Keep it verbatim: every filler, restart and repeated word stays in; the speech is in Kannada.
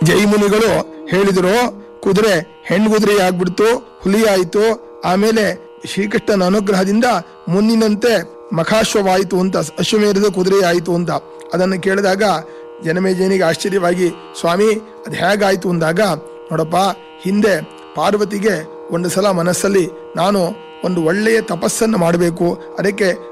ಜೈಮುನಿಗಳು ಹೇಳಿದ್ರು, ಕುದುರೆ ಹೆಣ್ಗುದುರೆ ಆಗ್ಬಿಡ್ತು, ಹುಲಿ ಆಯ್ತು. ಆಮೇಲೆ ಶ್ರೀಕೃಷ್ಣನ ಅನುಗ್ರಹದಿಂದ ಮುನ್ನಿನಂತೆ ಮಖಾಶ್ವವಾಯಿತು ಅಂತ, ಅಶ್ವಮೇಧದ ಕುದುರೆ ಆಯಿತು ಅಂತ. ಅದನ್ನು ಕೇಳಿದಾಗ ಜನಮೇಜಯನಿಗೆ ಆಶ್ಚರ್ಯವಾಗಿ, ಸ್ವಾಮಿ ಅದು ಹೇಗಾಯ್ತು ಅಂದಾಗ, ನೋಡಪ್ಪ, ಹಿಂದೆ ಪಾರ್ವತಿಗೆ ಒಂದು ಸಲ ಮನಸ್ಸಲ್ಲಿ ನಾನು ಒಂದು ಒಳ್ಳೆಯ ತಪಸ್ಸನ್ನು ಮಾಡಬೇಕು, ಅದಕ್ಕೆ